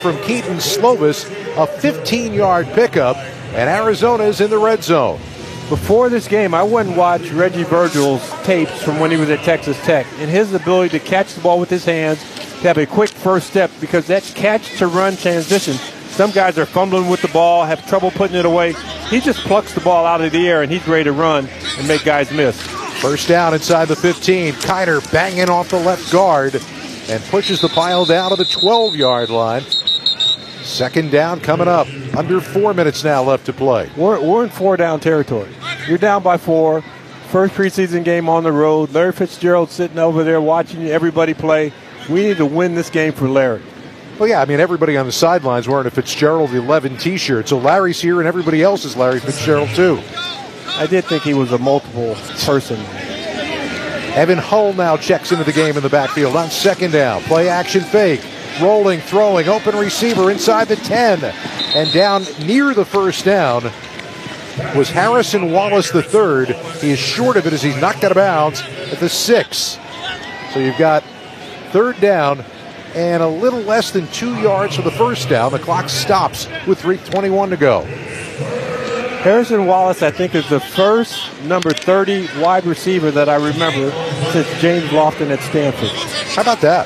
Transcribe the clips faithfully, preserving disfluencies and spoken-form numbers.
from Keaton Slovis, a fifteen-yard pickup, and Arizona's in the red zone. Before this game, I wouldn't watch Reggie Virgil's tapes from when he was at Texas Tech, and his ability to catch the ball with his hands, to have a quick first step, because that catch-to-run transition, some guys are fumbling with the ball, have trouble putting it away. He just plucks the ball out of the air, and he's ready to run and make guys miss. First down inside the fifteen. Kiner banging off the left guard and pushes the pile down to the twelve-yard line. Second down coming up. Under four minutes now left to play. We're, we're in four-down territory. You're down by four. First preseason game on the road. Larry Fitzgerald sitting over there watching everybody play. We need to win this game for Larry. Well, yeah, I mean, everybody on the sidelines wearing a Fitzgerald eleven T-shirt. So Larry's here and everybody else is Larry Fitzgerald too. I did think he was a multiple person. Evan Hull now checks into the game in the backfield on second down. Play action fake. Rolling, throwing, open receiver inside the ten. And down near the first down was Harrison Wallace the third. He is short of it as he's knocked out of bounds at the six. So you've got third down and a little less than two yards for the first down. The clock stops with three twenty-one to go. Harrison Wallace, I think, is the first number thirty wide receiver that I remember since James Lofton at Stanford. How about that?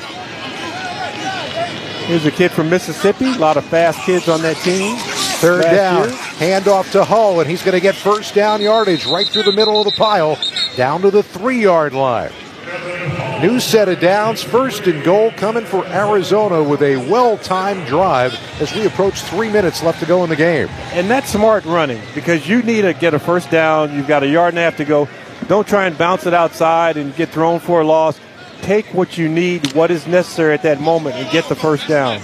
Here's a kid from Mississippi. A lot of fast kids on that team. Third down, year. handoff to Hull, and he's going to get first down yardage right through the middle of the pile, down to the three-yard line. New set of downs, first and goal coming for Arizona with a well-timed drive as we approach three minutes left to go in the game. And that's smart running because you need to get a first down. You've got a yard and a half to go. Don't try and bounce it outside and get thrown for a loss. Take what you need, what is necessary at that moment, and get the first down.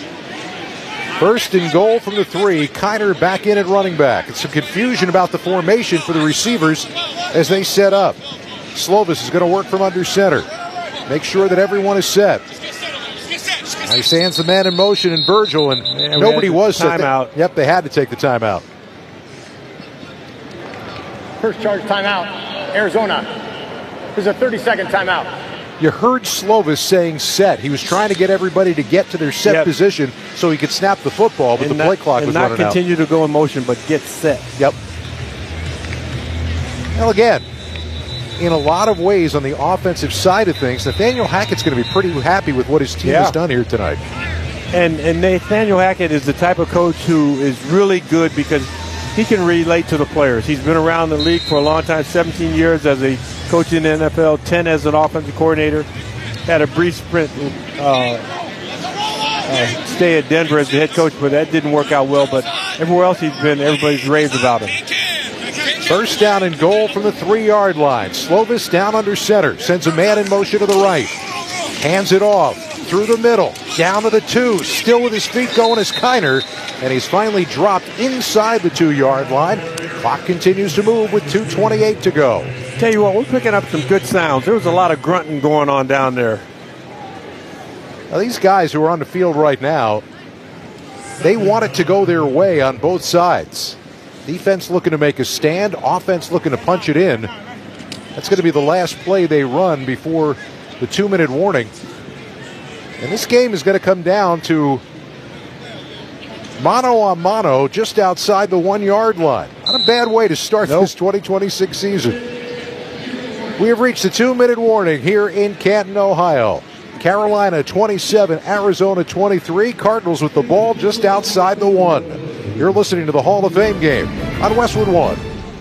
First and goal from the three. Kiner back in at running back. It's some confusion about the formation for the receivers as they set up. Slovis is going to work from under center. Make sure that everyone is set. Now he stands the man in motion in Virgil, and yeah, nobody was set. Timeout. Yep, they had to take the timeout. First charge timeout, Arizona. There's a thirty-second timeout. You heard Slovis saying set. He was trying to get everybody to get to their set yep. position so he could snap the football, but and the not, play clock was running out. And not continue to go in motion, but get set. Yep. Well, again, in a lot of ways on the offensive side of things, Nathaniel Hackett's going to be pretty happy with what his team yeah. has done here tonight. And, and Nathaniel Hackett is the type of coach who is really good because he can relate to the players. He's been around the league for a long time, seventeen years as a coach in the N F L, ten as an offensive coordinator. Had a brief sprint uh, uh, stay at Denver as the head coach, but that didn't work out well. But everywhere else he's been, everybody's raved about him. First down and goal from the three-yard line. Slovis down under center. Sends a man in motion to the right. Hands it off through the middle. Down to the two. Still with his feet going is Kiner. And he's finally dropped inside the two-yard line. Clock continues to move with two twenty-eight to go. Tell you what, we're picking up some good sounds. There was a lot of grunting going on down there. Now, these guys who are on the field right now, they want it to go their way on both sides. Defense looking to make a stand, offense looking to punch it in. That's going to be the last play they run before the two-minute warning. And this game is going to come down to mano a mano just outside the one-yard line. Not a bad way to start nope. this twenty twenty-six season. We have reached the two-minute warning here in Canton, Ohio. Carolina twenty-seven, Arizona twenty-three. Cardinals with the ball just outside the one. You're listening to the Hall of Fame game on Westwood One.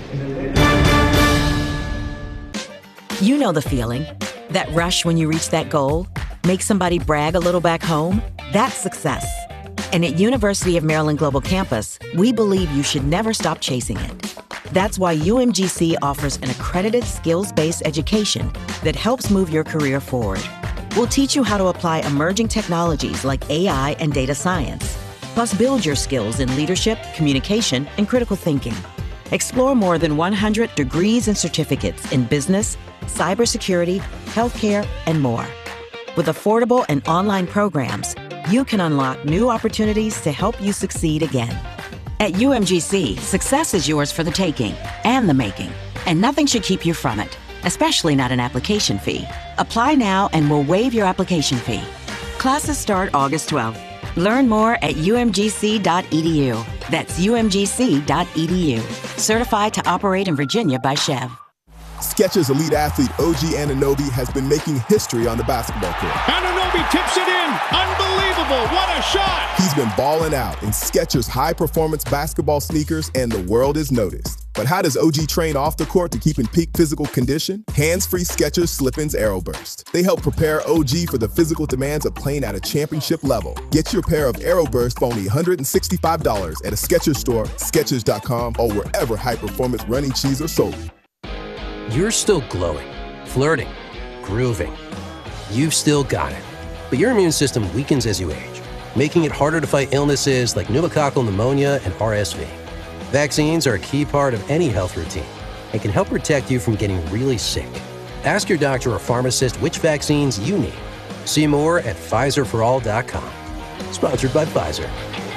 You know the feeling. That rush when you reach that goal. Make somebody brag a little back home. That's success. And at University of Maryland Global Campus, we believe you should never stop chasing it. That's why U M G C offers an accredited skills-based education that helps move your career forward. We'll teach you how to apply emerging technologies like A I and data science, plus build your skills in leadership, communication, and critical thinking. Explore more than one hundred degrees and certificates in business, cybersecurity, healthcare, and more. With affordable and online programs, you can unlock new opportunities to help you succeed again. At U M G C, success is yours for the taking and the making, and nothing should keep you from it, especially not an application fee. Apply now and we'll waive your application fee. Classes start August twelfth. Learn more at U M G C dot E D U. That's U M G C dot E D U. Certified to operate in Virginia by Chev. Skechers elite athlete O G Anunoby has been making history on the basketball court. Anunoby tips it in. Unbelievable. What a shot. He's been balling out in Skechers high-performance basketball sneakers, and the world is noticed. But how does O G train off the court to keep in peak physical condition? Hands-free Skechers Slip-ins Aeroburst. They help prepare O G for the physical demands of playing at a championship level. Get your pair of Aeroburst for only one hundred sixty-five dollars at a Skechers store, Skechers dot com, or wherever high-performance running shoes are sold. You're still glowing, flirting, grooving. You've still got it. But your immune system weakens as you age, making it harder to fight illnesses like pneumococcal pneumonia and R S V. Vaccines are a key part of any health routine and can help protect you from getting really sick. Ask your doctor or pharmacist which vaccines you need. See more at Pfizer for all dot com. Sponsored by Pfizer.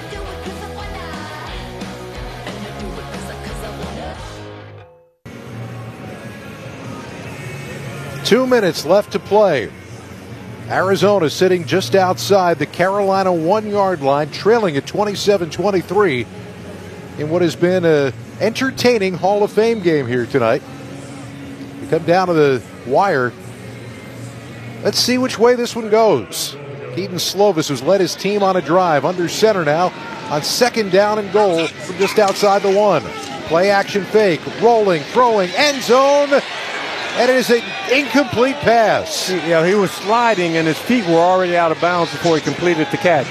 Two minutes left to play. Arizona sitting just outside the Carolina one-yard line, trailing at twenty-seven twenty-three in what has been an entertaining Hall of Fame game here tonight. We come down to the wire. Let's see which way this one goes. Keaton Slovis, who's led his team on a drive, under center now on second down and goal from just outside the one. Play action fake, rolling, throwing, end zone. And it is an incomplete pass. You know, he was sliding and his feet were already out of bounds before he completed the catch.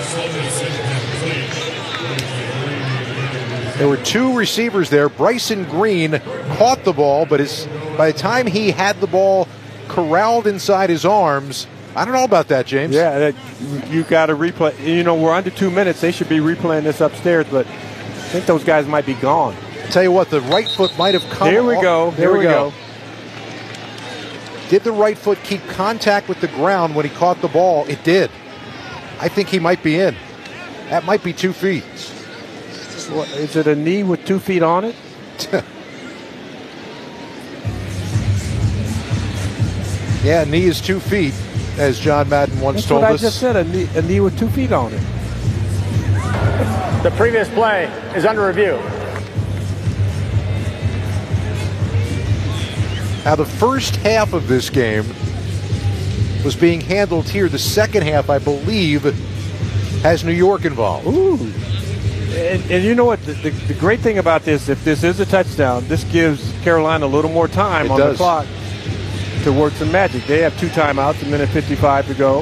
There were two receivers there. Bryson Green caught the ball, but his, by the time he had the ball corralled inside his arms, I don't know about that, James. Yeah, that, you got to replay. You know, we're under two minutes. They should be replaying this upstairs, but I think those guys might be gone. I'll tell you what, the right foot might have come There we off. go. There, there we go. go. Did the right foot keep contact with the ground when he caught the ball? It did. I think he might be in. That might be two feet. What, is it a knee with two feet on it? Yeah, knee is two feet, as John Madden once That's told what us. I just said, a knee, a knee with two feet on it. The previous play is under review. Now, the first half of this game was being handled here. The second half, I believe, has New York involved. Ooh. And, and you know what? The, the, the great thing about this, if this is a touchdown, this gives Carolina a little more time it on does. the clock to work some magic. They have two timeouts, a minute fifty-five to go.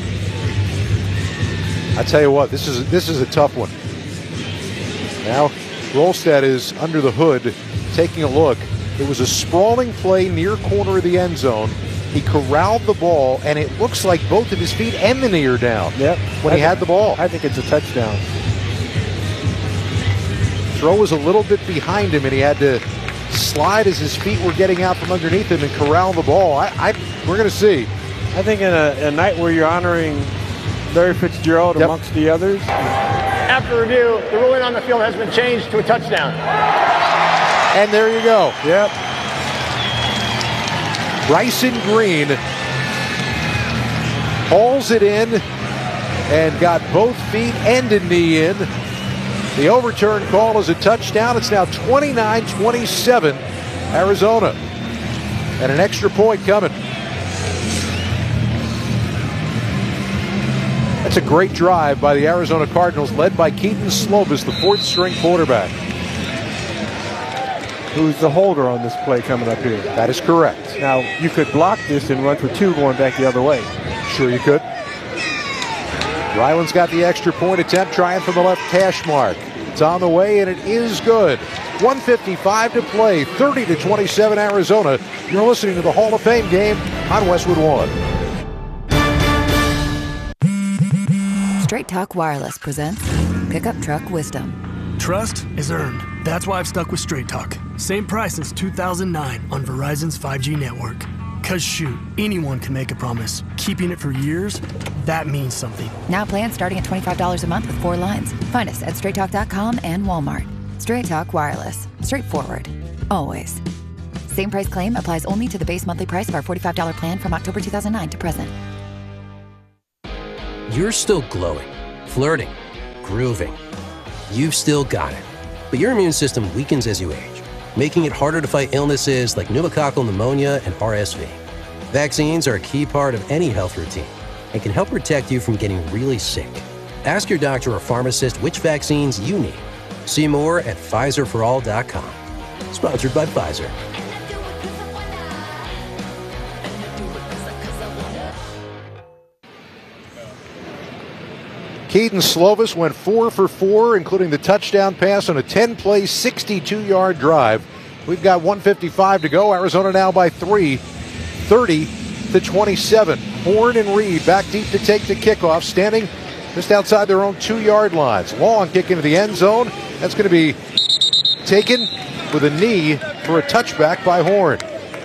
I tell you what, this is this is a tough one. Now, Rolstad is under the hood, taking a look. It was a sprawling play near corner of the end zone. He corralled the ball, and it looks like both of his feet and the knee are down. Yep. When I he had the ball. I think it's a touchdown. Throw was a little bit behind him, and he had to slide as his feet were getting out from underneath him and corral the ball. I, I we're going to see. I think in a, a night where you're honoring Larry Fitzgerald yep. amongst the others. After review, the ruling on the field has been changed to a touchdown. And there you go. Yep. Bryson Green hauls it in and got both feet and a knee in. The overturn call is a touchdown. It's now twenty-nine twenty-seven, Arizona. And an extra point coming. That's a great drive by the Arizona Cardinals, led by Keaton Slovis, the fourth-string quarterback. Who's the holder on this play coming up here? That is correct. Now, you could block this and run for two going back the other way. Sure you could. Ryland's got the extra point attempt, trying from the left hash mark. It's on the way, and it is good. one fifty-five to play, thirty to twenty-seven Arizona. You're listening to the Hall of Fame game on Westwood One. Straight Talk Wireless presents Pickup Truck Wisdom. Trust is earned. That's why I've stuck with Straight Talk. Same price since two thousand nine on Verizon's five G network. Cause shoot, anyone can make a promise. Keeping it for years, that means something. Now plans starting at twenty-five dollars a month with four lines. Find us at straight talk dot com and Walmart. Straight Talk Wireless. Straightforward. Always. Same price claim applies only to the base monthly price of our forty-five dollars plan from October two thousand nine to present. You're still glowing, flirting, grooving. You've still got it, but your immune system weakens as you age, making it harder to fight illnesses like pneumococcal pneumonia and R S V. Vaccines are a key part of any health routine and can help protect you from getting really sick. Ask your doctor or pharmacist which vaccines you need. See more at Pfizer for all dot com. Sponsored by Pfizer. Kedon Slovis went four for four, including the touchdown pass on a ten-play, sixty-two-yard drive. We've got one fifty-five to go. Arizona now by three, thirty to twenty-seven. Horn and Reed back deep to take the kickoff, standing just outside their own two-yard lines. Long kick into the end zone. That's going to be taken with a knee for a touchback by Horn.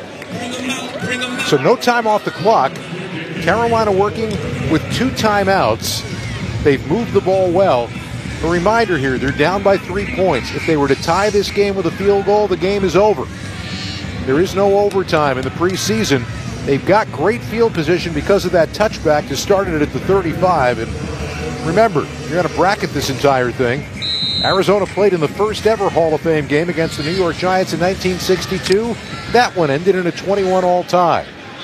So no time off the clock. Carolina working with two timeouts. They've moved the ball well. A reminder here, they're down by three points. If they were to tie this game with a field goal, the game is over. There is no overtime in the preseason. They've got great field position because of that touchback to start it at the thirty-five. And remember, you're going to bracket this entire thing. Arizona played in the first ever Hall of Fame game against the New York Giants in nineteen sixty-two. That one ended in a twenty-one all tie.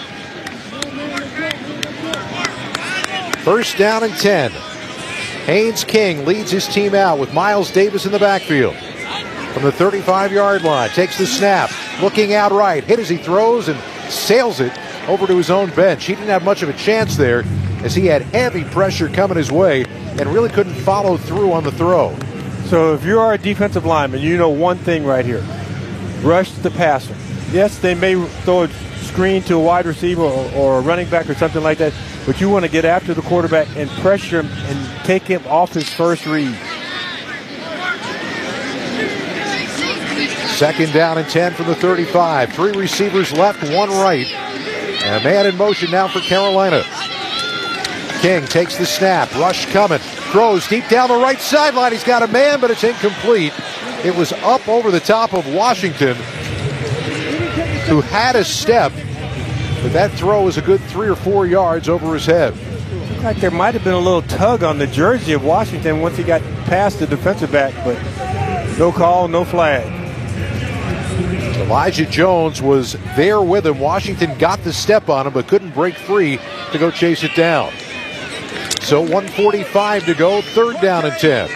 First down and ten. Haynes King leads his team out with Miles Davis in the backfield. From the thirty-five-yard line, takes the snap, looking out right, hit as he throws and sails it over to his own bench. He didn't have much of a chance there as he had heavy pressure coming his way and really couldn't follow through on the throw. So if you are a defensive lineman, you know one thing right here. Rush the passer. Yes, they may throw a screen to a wide receiver or, or a running back or something like that, but you want to get after the quarterback and pressure him and take him off his first read. Second down and ten from the thirty-five. Three receivers left, one right. And a man in motion now for Carolina. King takes the snap. Rush coming. Throws deep down the right sideline. He's got a man, but it's incomplete. It was up over the top of Washington, who had a step, but that throw was a good three or four yards over his head. Looked like there might have been a little tug on the jersey of Washington once he got past the defensive back, but no call, no flag. Elijah Jones was there with him. Washington got the step on him, but couldn't break free to go chase it down. So one forty-five to go, third down and ten.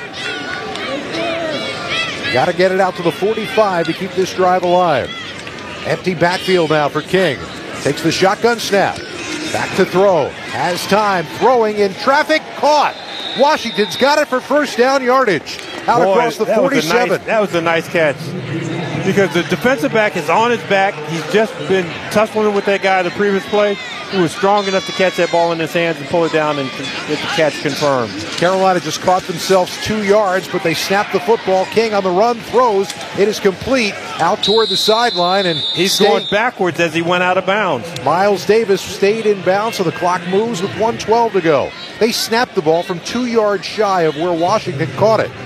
Got to get it out to the forty-five to keep this drive alive. Empty backfield now for King. Takes the shotgun snap. Back to throw. Has time. Throwing in traffic. Caught. Washington's got it for first down yardage. Out Boy, across the that forty-seven. Was nice, that was a nice catch. Because the defensive back is on his back. He's just been tussling with that guy the previous play. He was strong enough to catch that ball in his hands and pull it down and get the catch confirmed. Carolina just caught themselves two yards, but they snapped the football. King on the run, throws. It is complete out toward the sideline. And he's stayed. going backwards as he went out of bounds. Miles Davis stayed in bounds, so the clock moves with one twelve to go. They snapped the ball from two yards shy of where Washington caught it.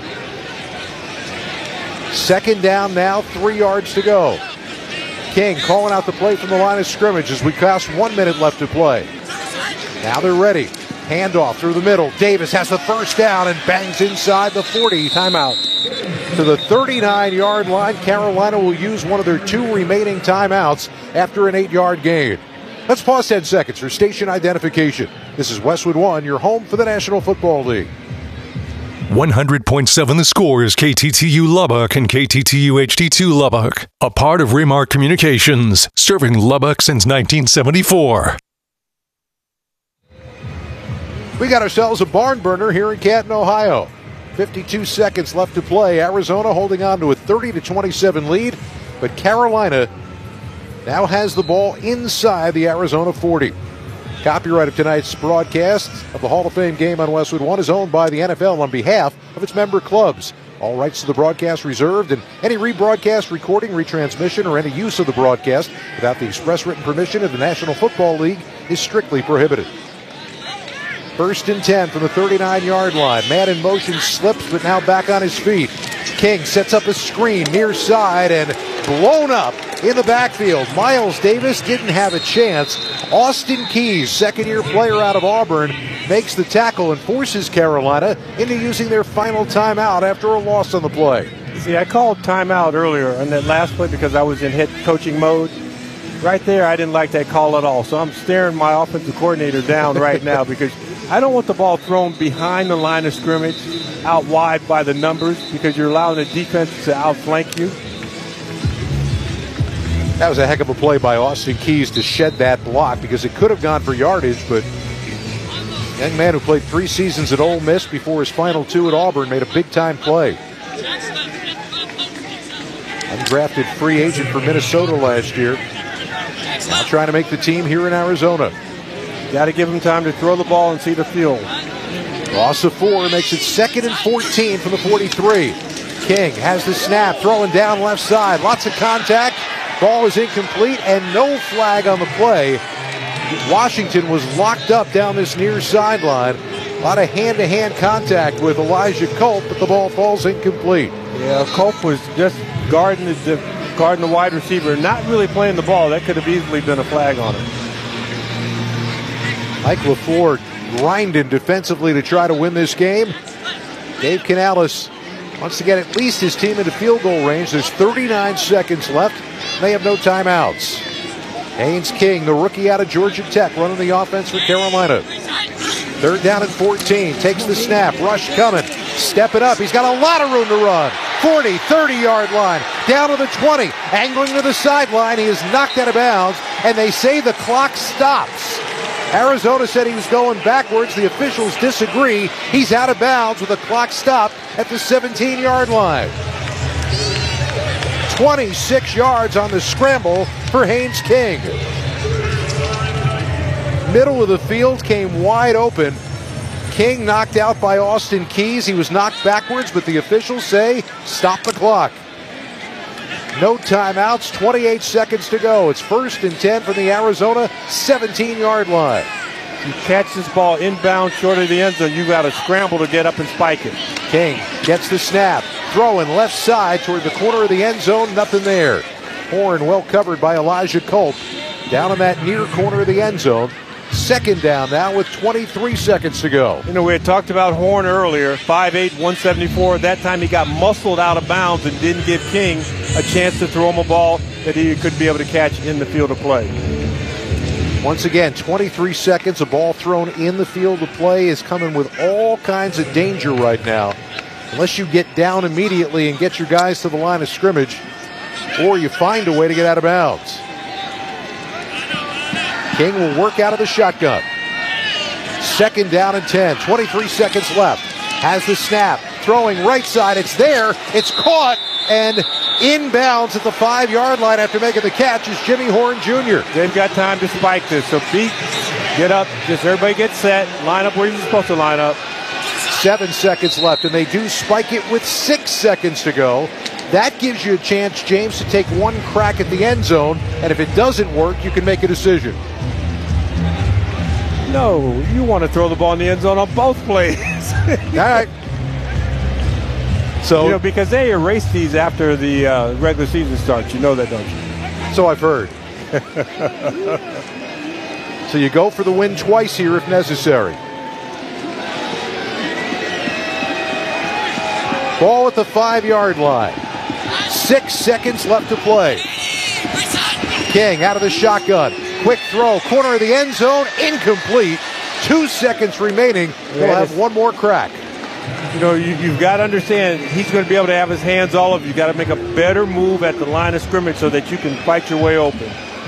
Second down now, three yards to go. King calling out the play from the line of scrimmage as we pass one minute left to play. Now they're ready. Handoff through the middle. Davis has the first down and bangs inside the forty. Timeout. To the thirty-nine-yard line. Carolina will use one of their two remaining timeouts after an eight-yard gain. Let's pause ten seconds for station identification. This is Westwood One, your home for the National Football League. one hundred point seven The Score is K T T U Lubbock and K T T U H D two Lubbock, a part of Remark Communications, serving Lubbock since nineteen seventy-four. We got ourselves a barn burner here in Canton, Ohio. fifty-two seconds left to play. Arizona holding on to a thirty to twenty-seven lead, but Carolina now has the ball inside the Arizona forty. Copyright of tonight's broadcast of the Hall of Fame game on Westwood One is owned by the N F L on behalf of its member clubs. All rights to the broadcast reserved, and any rebroadcast, recording, retransmission, or any use of the broadcast without the express written permission of the National Football League is strictly prohibited. First and ten from the thirty-nine-yard line. Man in motion, slips, but now back on his feet. King sets up a screen near side and blown up in the backfield. Miles Davis didn't have a chance. Austin Keys, second-year player out of Auburn, makes the tackle and forces Carolina into using their final timeout after a loss on the play. See, I called timeout earlier on that last play because I was in head coaching mode. Right there, I didn't like that call at all. So I'm staring my offensive coordinator down right now because I don't want the ball thrown behind the line of scrimmage, out wide by the numbers, because you're allowing the defense to outflank you. That was a heck of a play by Austin Keys to shed that block because it could have gone for yardage, but a young man who played three seasons at Ole Miss before his final two at Auburn made a big-time play. Undrafted free agent for Minnesota last year. Now trying to make the team here in Arizona. Got to give him time to throw the ball and see the field. Loss of four makes it second and fourteen from the forty-three. King has the snap, throwing down left side. Lots of contact. Ball is incomplete and no flag on the play. Washington was locked up down this near sideline. A lot of hand-to-hand contact with Elijah Culp, but the ball falls incomplete. Yeah, Culp was just guarding the, guarding the wide receiver, not really playing the ball. That could have easily been a flag on him. Mike LaFleur grinding defensively to try to win this game. Dave Canales wants to get at least his team into field goal range. There's thirty-nine seconds left. They have no timeouts. Haynes King, the rookie out of Georgia Tech, running the offense for Carolina. Third down and fourteen. Takes the snap. Rush coming. Stepping up. He's got a lot of room to run. forty, thirty-yard line. Down to the twenty. Angling to the sideline. He is knocked out of bounds, and they say the clock stops. Arizona said he was going backwards. The officials disagree. He's out of bounds with the clock stopped at the seventeen-yard line. twenty-six yards on the scramble for Haynes King. Middle of the field came wide open. King knocked out by Austin Keys. He was knocked backwards, but the officials say stop the clock. No timeouts, twenty-eight seconds to go. It's first and ten from the Arizona seventeen-yard line. You catch this ball inbound short of the end zone, you got to scramble to get up and spike it. King gets the snap, throwing left side toward the corner of the end zone, nothing there. Horn well covered by Elijah Culp down in that near corner of the end zone. Second down now with twenty-three seconds to go. You know, we had talked about Horn earlier, five eight, one seventy-four. At that time, he got muscled out of bounds and didn't give King a chance to throw him a ball that he could be able to catch in the field of play. Once again, twenty-three seconds, a ball thrown in the field of play is coming with all kinds of danger right now. Unless you get down immediately and get your guys to the line of scrimmage, or you find a way to get out of bounds. King will work out of the shotgun. Second down and ten. twenty-three seconds left. Has the snap. Throwing right side. It's there. It's caught. And inbounds at the five-yard line after making the catch is Jimmy Horn Junior They've got time to spike this. So beat, get up. Just everybody get set. Line up where you're supposed to line up. Seven seconds left. And they do spike it with six seconds to go. That gives you a chance, James, to take one crack at the end zone. And if it doesn't work, you can make a decision. No, you want to throw the ball in the end zone on both plays. All right. So, you know, because they erase these after the uh, regular season starts. You know that, don't you? So I've heard. So you go for the win twice here if necessary. Ball at the five-yard line. Six seconds left to play. King out of the shotgun. Quick throw, corner of the end zone, incomplete. Two seconds remaining. We'll have one more crack. You know, you, you've got to understand, he's going to be able to have his hands all over. You've got to make a better move at the line of scrimmage so that you can fight your way open.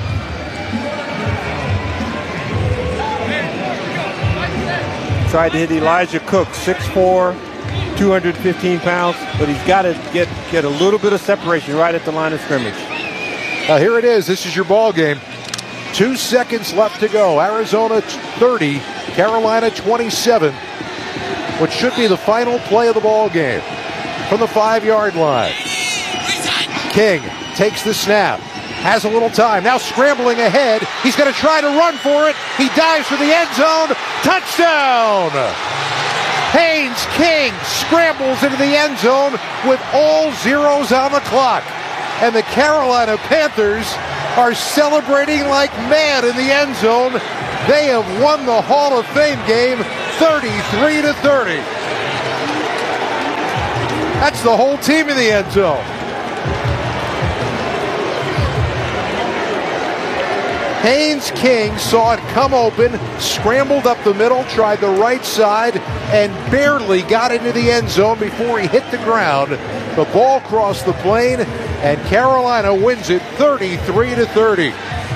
Tried to hit Elijah Cook, six four, two hundred fifteen pounds, but he's got to get, get a little bit of separation right at the line of scrimmage. Now here it is. This is your ball game. Two seconds left to go. Arizona thirty, Carolina twenty-seven. What should be the final play of the ball game from the five-yard line. King takes the snap, has a little time, now scrambling ahead. He's going to try to run for it. He dives for the end zone. Touchdown! Haynes King scrambles into the end zone with all zeros on the clock. and the Carolina Panthers are celebrating like mad in the end zone. They have won the Hall of Fame game thirty-three to thirty. That's the whole team in the end zone. Haynes King saw it come open, scrambled up the middle, tried the right side, and barely got into the end zone before he hit the ground. The ball crossed the plane, and Carolina wins it thirty-three to thirty.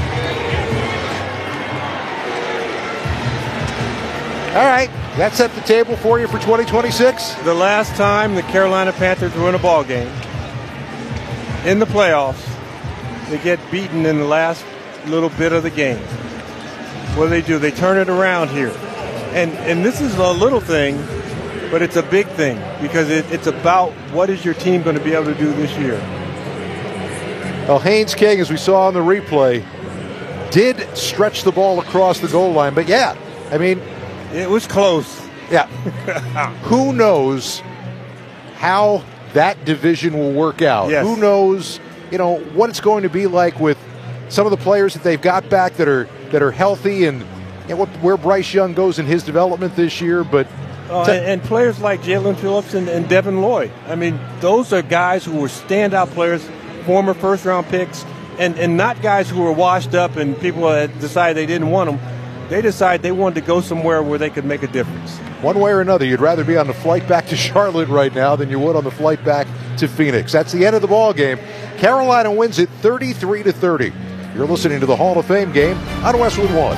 All right, that set the table for you for twenty twenty-six. The last time the Carolina Panthers were in a ball game in the playoffs, they get beaten in the last little bit of the game. What do they do? They turn it around here. And and this is a little thing, but it's a big thing because it, it's about what is your team going to be able to do this year. Well, Haynes King, as we saw on the replay, did stretch the ball across the goal line. But yeah, I mean, it was close. Yeah. Who knows how that division will work out? Yes. Who knows, you know, what it's going to be like with some of the players that they've got back that are that are healthy, and you know, what, where Bryce Young goes in his development this year. But uh, and, and players like Jalen Phillips and, and Devin Lloyd. I mean, those are guys who were standout players, former first-round picks, and, and not guys who were washed up and people had decided they didn't want them. They decided they wanted to go somewhere where they could make a difference. One way or another, you'd rather be on the flight back to Charlotte right now than you would on the flight back to Phoenix. That's the end of the ball game. Carolina wins it thirty-three to thirty. You're listening to the Hall of Fame game on Westwood One.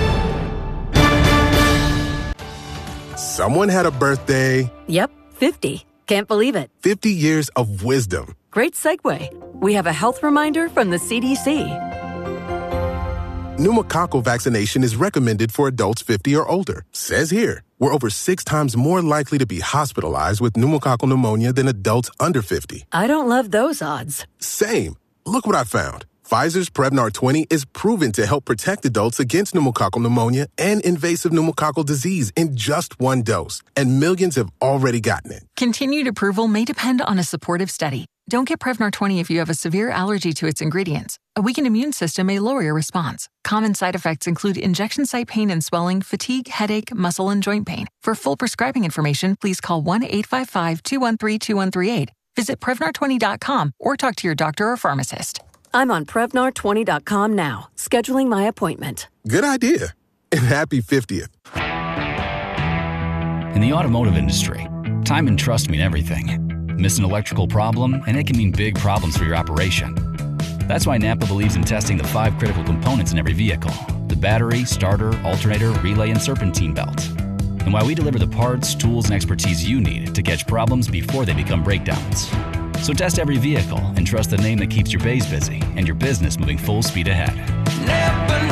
Someone had a birthday. Yep, fifty. Can't believe it. fifty years of wisdom. Great segue. We have a health reminder from the C D C. Pneumococcal vaccination is recommended for adults fifty or older. Says here, we're over six times more likely to be hospitalized with pneumococcal pneumonia than adults under fifty. I don't love those odds. Same. Look what I found. Pfizer's Prevnar twenty is proven to help protect adults against pneumococcal pneumonia and invasive pneumococcal disease in just one dose. And millions have already gotten it. Continued approval may depend on a supportive study. Don't get Prevnar twenty if you have a severe allergy to its ingredients. A weakened immune system may lower your response. Common side effects include injection site pain and swelling, fatigue, headache, muscle, and joint pain. For full prescribing information, please call one eight five five, two one three, two one three eight. Visit Prevnar twenty dot com or talk to your doctor or pharmacist. I'm on Prevnar twenty dot com now, scheduling my appointment. Good idea. And happy fiftieth. In the automotive industry, time and trust mean everything. Miss an electrical problem, and it can mean big problems for your operation. That's why Napa believes in testing the five critical components in every vehicle: the battery, starter, alternator, relay, and serpentine belt. And why we deliver the parts, tools, and expertise you need to catch problems before they become breakdowns. So test every vehicle and trust the name that keeps your bays busy and your business moving full speed ahead. Napa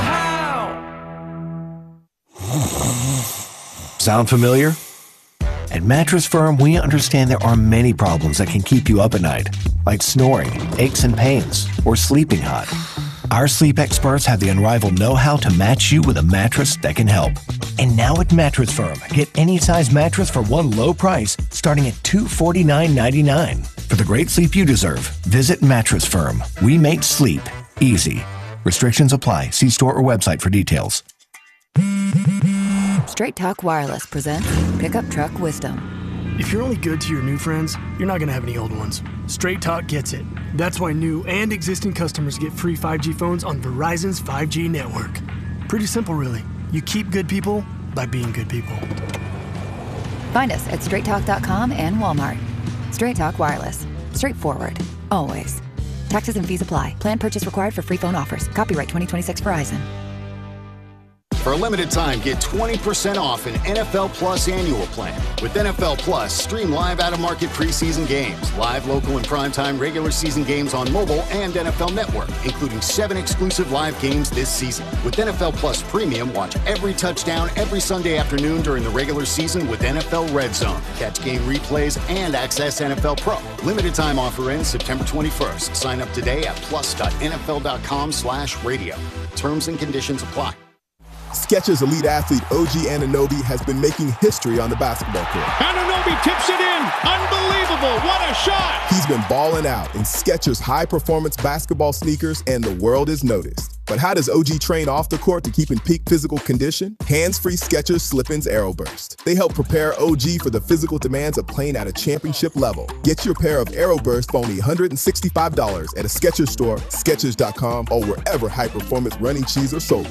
know-how. Sound familiar? At Mattress Firm, we understand there are many problems that can keep you up at night, like snoring, aches and pains, or sleeping hot. Our sleep experts have the unrivaled know-how to match you with a mattress that can help. And now at Mattress Firm, get any size mattress for one low price, starting at two hundred forty-nine ninety-nine. For the great sleep you deserve, visit Mattress Firm. We make sleep easy. Restrictions apply. See store or website for details. Straight Talk Wireless presents Pickup Truck Wisdom. If you're only good to your new friends, you're not going to have any old ones. Straight Talk gets it. That's why new and existing customers get free five G phones on Verizon's five G network. Pretty simple, really. You keep good people by being good people. Find us at straight talk dot com and Walmart. Straight Talk Wireless. Straightforward. Always. Taxes and fees apply. Plan purchase required for free phone offers. Copyright twenty twenty-six Verizon. For a limited time, get twenty percent off an N F L Plus annual plan. With N F L Plus, stream live out-of-market preseason games, live local and primetime regular season games on mobile and N F L Network, including seven exclusive live games this season. With N F L Plus Premium, watch every touchdown every Sunday afternoon during the regular season with N F L Red Zone. Catch game replays and access N F L Pro. Limited time offer ends September twenty-first. Sign up today at plus dot N F L dot com slash radio. Terms and conditions apply. Skechers elite athlete O G Anunoby has been making history on the basketball court. Anunoby tips it in. Unbelievable. What a shot. He's been been balling out in Skechers high-performance basketball sneakers, and the world is noticed. But how does O G train off the court to keep in peak physical condition? Hands-free Skechers Slip-ins Aeroburst. They help prepare O G for the physical demands of playing at a championship level. Get your pair of Aeroburst for only one hundred sixty-five dollars at a Skechers store, Skechers dot com, or wherever high-performance running shoes are sold.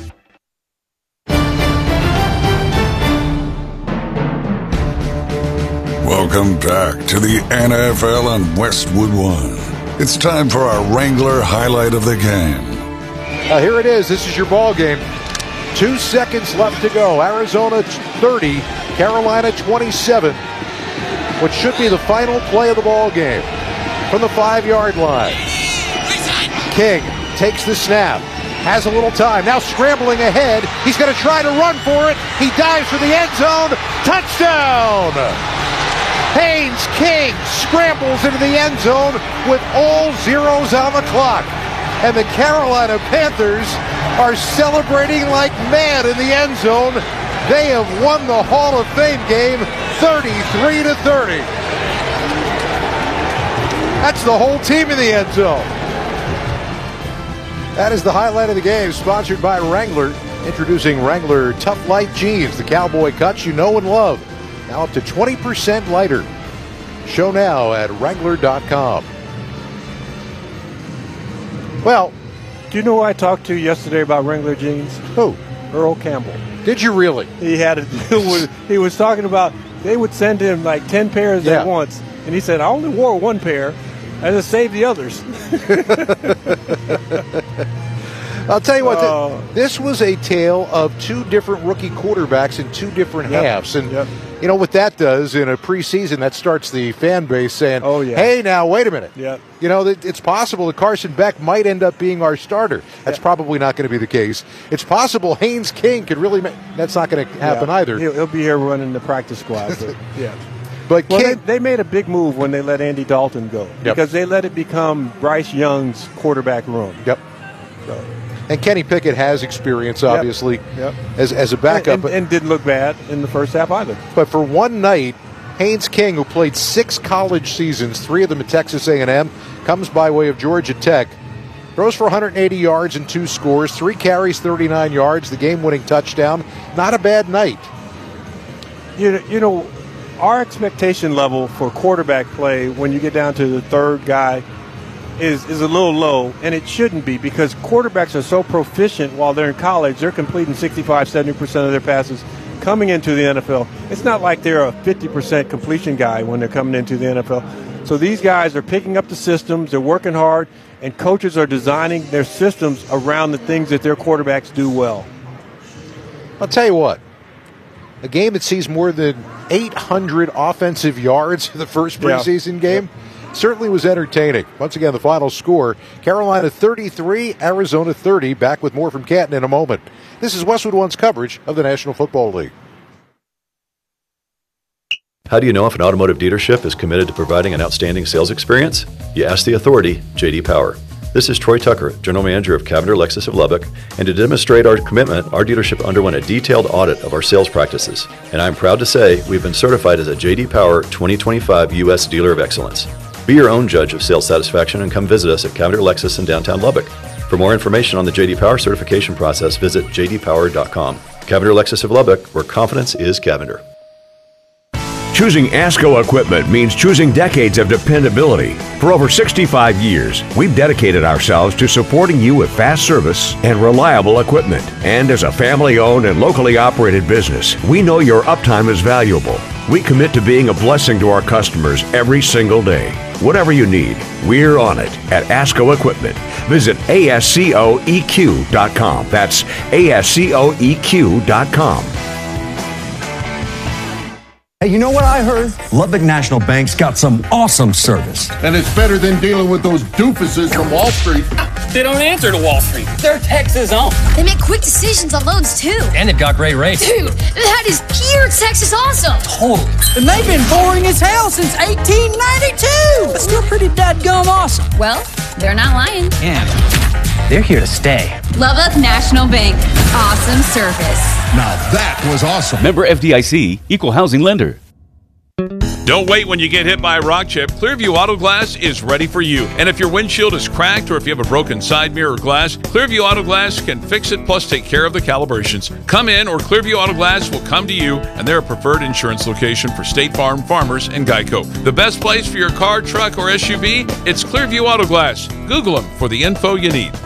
Welcome back to the N F L on Westwood One. It's time for our Wrangler highlight of the game. Uh, here it is. This is your ball game. Two seconds left to go. Arizona thirty, Carolina twenty-seven. What should be the final play of the ball game. From the five-yard line. King takes the snap. Has a little time. Now scrambling ahead. He's going to try to run for it. He dives for the end zone. Touchdown! Haynes King scrambles into the end zone with all zeros on the clock. And the Carolina Panthers are celebrating like mad in the end zone. They have won the Hall of Fame game thirty-three to thirty. That's the whole team in the end zone. That is the highlight of the game, sponsored by Wrangler. Introducing Wrangler Tough Light Jeans, the cowboy cuts you know and love. Now up to twenty percent lighter. Show now at Wrangler dot com. Well, do you know who I talked to yesterday about Wrangler jeans? Who? Earl Campbell. Did you really? He had a deal with, he was talking about they would send him like ten pairs yeah. at once. And he said, I only wore one pair. I just saved the others. I'll tell you what, uh, this was a tale of two different rookie quarterbacks in two different yep, halves. And, yep. you know, what that does in a preseason, that starts the fan base saying, oh, yeah. hey, now, wait a minute. Yep. You know, it's possible that Carson Beck might end up being our starter. That's yep. probably not going to be the case. It's possible Haynes King could really make – that's not going to happen yeah. either. He'll, he'll be here running the practice squad. But, yeah. But well, King, they, they made a big move when they let Andy Dalton go yep. because they let it become Bryce Young's quarterback room. Yep. So. And Kenny Pickett has experience, obviously, yep. Yep. As, as a backup. And, and, and didn't look bad in the first half either. But for one night, Haynes King, who played six college seasons, three of them at Texas A and M, comes by way of Georgia Tech, throws for one hundred eighty yards and two scores, three carries, thirty-nine yards, the game-winning touchdown. Not a bad night. You know, you know, our expectation level for quarterback play when you get down to the third guy is is a little low, and it shouldn't be because quarterbacks are so proficient while they're in college. They're completing sixty-five, seventy percent of their passes coming into the N F L. It's not like they're a fifty percent completion guy when they're coming into the N F L. So these guys are picking up the systems, they're working hard, and coaches are designing their systems around the things that their quarterbacks do well. I'll tell you what, a game that sees more than eight hundred offensive yards in the first preseason yeah. game yeah. certainly was entertaining. Once again, the final score, Carolina thirty-three, Arizona thirty. Back with more from Canton in a moment. This is Westwood One's coverage of the National Football League. How do you know if an automotive dealership is committed to providing an outstanding sales experience? You ask the authority, J D Power. This is Troy Tucker, General Manager of Cavender Lexus of Lubbock, and to demonstrate our commitment, our dealership underwent a detailed audit of our sales practices. And I'm proud to say we've been certified as a J D Power twenty twenty-five U S Dealer of Excellence. Be your own judge of sales satisfaction and come visit us at Cavender Lexus in downtown Lubbock. For more information on the J D Power certification process, visit j d power dot com. Cavender Lexus of Lubbock, where confidence is Cavender. Choosing ASCO equipment means choosing decades of dependability. For over sixty-five years, we've dedicated ourselves to supporting you with fast service and reliable equipment. And as a family-owned and locally operated business, we know your uptime is valuable. We commit to being a blessing to our customers every single day. Whatever you need, we're on it at ASCO Equipment. Visit A S C O E Q dot com. That's A S C O E Q dot com. Hey, you know what I heard? Lubbock National Bank's got some awesome service. And it's better than dealing with those doofuses from Wall Street. They don't answer to Wall Street. They're Texas owned. They make quick decisions on loans, too. And they've got great rates. Dude, that is pure Texas awesome. Totally. And they've been boring as hell since eighteen ninety-two. But still pretty dadgum awesome. Well, they're not lying. And they're here to stay. Lubbock National Bank. Awesome service. Now that was awesome. Member F D I C, Equal Housing Lender. Don't wait when you get hit by a rock chip. Clearview Auto Glass is ready for you. And if your windshield is cracked or if you have a broken side mirror glass, Clearview Auto Glass can fix it plus take care of the calibrations. Come in or Clearview Auto Glass will come to you, and they're a preferred insurance location for State Farm, Farmers, and Geico. The best place for your car, truck, or S U V? It's Clearview Auto Glass. Google them for the info you need.